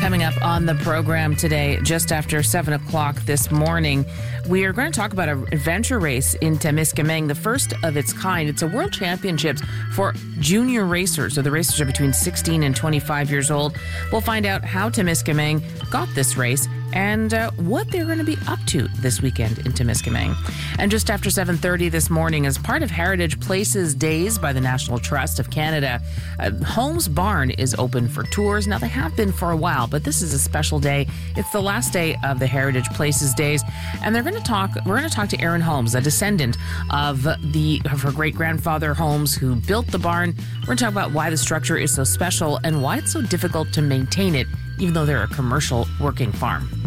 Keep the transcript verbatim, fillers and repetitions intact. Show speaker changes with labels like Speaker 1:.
Speaker 1: Coming up on the program today, just after seven o'clock this morning, we are going to talk about an adventure race in Temiskaming, the first of its kind. It's a world championships for junior racers, so the racers are between sixteen and twenty-five years old. We'll find out how Temiskaming got this race and uh, what they're going to be up to this weekend in Temiskaming. And just after seven thirty this morning, as part of Heritage Places Days by the National Trust of Canada, uh, Holmes Barn is open for tours. Now, they have been for a while, but this is a special day. It's the last day of the Heritage Places Days, and they're going to talk. We're going to talk to Erin Holmes, a descendant of the of her great grandfather Holmes, who built the barn. We're going to talk about why the structure is so special and why it's so difficult to maintain it, even though they're a commercial working farm.